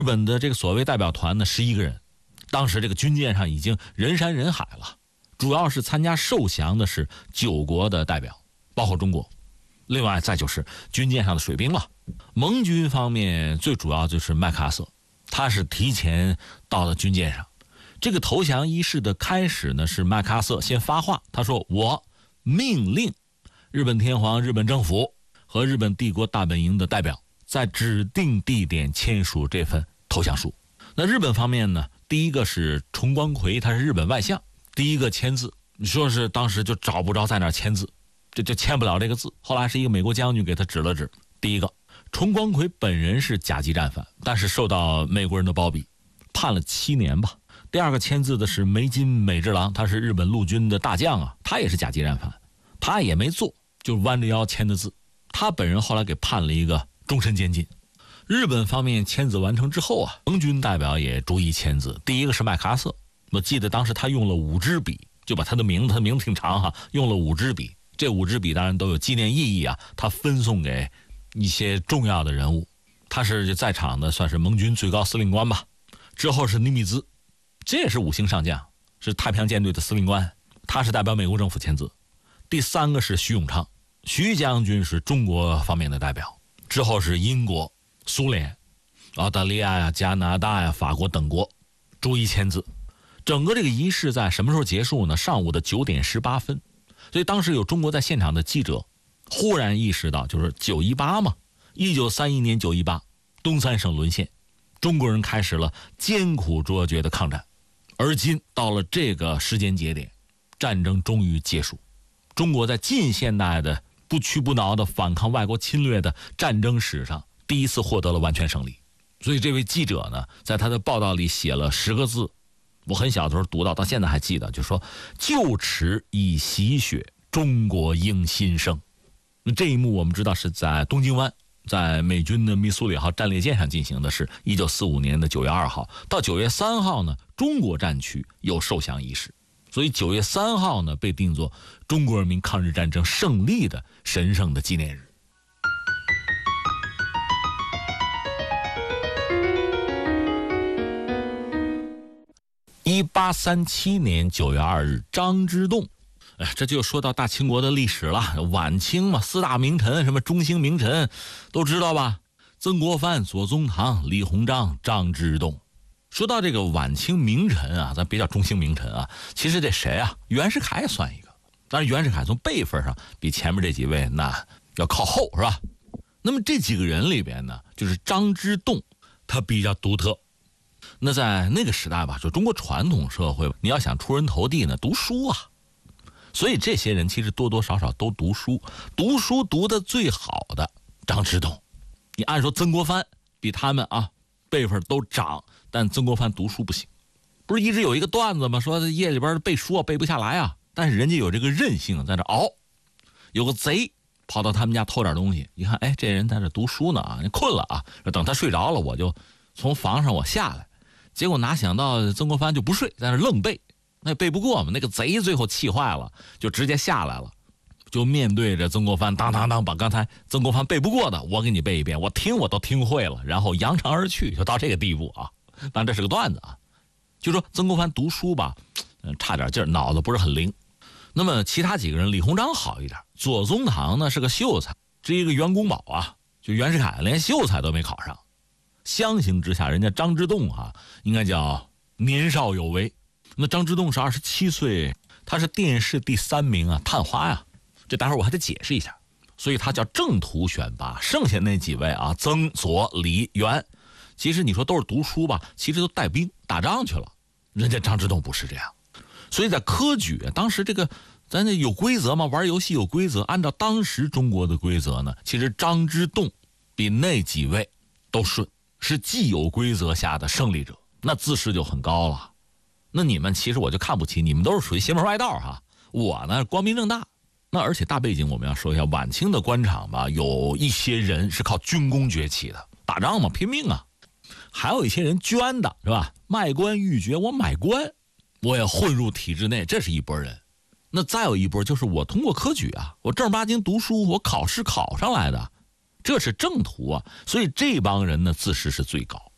日本的这个所谓代表团呢11个人，当时这个军舰上已经人山人海了，主要是参加受降的是9国的代表，包括中国，另外再就是军舰上的水兵了。盟军方面最主要就是麦克阿瑟，他是提前到了军舰上。这个投降仪式的开始呢，是麦克阿瑟先发话，他说：“我命令日本天皇、日本政府和日本帝国大本营的代表在指定地点签署这份投降书。”那日本方面呢，第一个是重光葵，他是日本外相，第一个签字，说是当时就找不着在哪儿签字，这就签不了这个字。后来是一个美国将军给他指了指。第一个，重光葵本人是甲级战犯，但是受到美国人的包庇，判了7年吧。第二个签字的是梅津美治郎，他是日本陆军的大将啊，他也是甲级战犯，他也没做，就弯着腰签的字。他本人后来给判了一个终身监禁。日本方面签字完成之后啊，盟军代表也逐一签字。第一个是麦克阿瑟，我记得当时他用了5支笔，就把他的名字，他名字挺长哈，用了5支笔。这5支笔当然都有纪念意义啊，他分送给一些重要的人物。他是在场的算是盟军最高司令官吧。之后是尼米兹，这也是5星上将，是太平洋舰队的司令官，他是代表美国政府签字。第3个是徐永昌，徐将军是中国方面的代表。之后是英国、苏联、澳大利亚呀、加拿大呀、法国等国逐一签字。整个这个仪式在什么时候结束呢？上午的9点18分。所以当时有中国在现场的记者忽然意识到，就是918嘛，1931年918东三省沦陷，中国人开始了艰苦卓绝的抗战。而今到了这个时间节点，战争终于结束，中国在近现代的不屈不挠的反抗外国侵略的战争史上第一次获得了完全胜利。所以这位记者呢，在他的报道里写了10个字，我很小的时候读到现在还记得，就说就此以洗雪，中国应新生。这一幕我们知道是在东京湾，在美军的密苏里号战列舰上进行的，是1945年的9月2号到9月3号呢，中国战区有受降仪式。所以9月3号呢，被定作中国人民抗日战争胜利的神圣的纪念日。1837年9月2日，张之洞，这就说到大清国的历史了。晚清嘛，4大名臣，什么中兴名臣都知道吧？曾国藩、左宗棠、李鸿章、张之洞。说到这个晚清名臣啊，咱别叫中兴名臣啊，其实这谁啊？袁世凯也算一个，但是袁世凯从辈分上比前面这几位那要靠后，是吧？那么这几个人里边呢，就是张之洞，他比较独特。那在那个时代吧，就中国传统社会，你要想出人头地呢，读书啊。所以这些人其实多多少少都读书，读书读得最好的张之洞。你按说曾国藩比他们啊辈分都长，但曾国藩读书不行。不是一直有一个段子吗？说夜里边背书背不下来啊，但是人家有这个韧性在这熬。有个贼跑到他们家偷点东西，一看，这人在这读书呢啊，困了啊，等他睡着了，我就从房上我下来。结果哪想到曾国藩就不睡，在那愣背，那背不过嘛。那个贼最后气坏了，就直接下来了，就面对着曾国藩，当当当，把刚才曾国藩背不过的我给你背一遍，我听我都听会了，然后扬长而去，就到这个地步啊。当然这是个段子啊，就说曾国藩读书吧，差点劲儿，脑子不是很灵。那么其他几个人，李鸿章好一点，左宗棠呢是个秀才，是一个袁公宝啊，就袁世凯连秀才都没考上。相形之下，人家张之洞啊，应该叫年少有为。那张之洞是27岁，他是殿试第3名啊，探花呀。这待会儿我还得解释一下。所以他叫正途选拔，剩下那几位啊，曾、左、李、袁，其实你说都是读书吧，其实都带兵打仗去了。人家张之洞不是这样。所以在科举，当时这个咱这有规则嘛，玩游戏有规则。按照当时中国的规则呢，其实张之洞比那几位都顺，是既有规则下的胜利者，那自视就很高了。那你们其实我就看不起你们，都是属于邪门歪道哈。我呢光明正大。那而且大背景我们要说一下，晚清的官场吧，有一些人是靠军功崛起的，打仗嘛拼命啊。还有一些人捐的是吧？卖官鬻爵，我买官，我也混入体制内，这是一拨人。那再有一波就是我通过科举啊，我正儿八经读书，我考试考上来的，这是正途啊。所以这帮人呢自视是最高。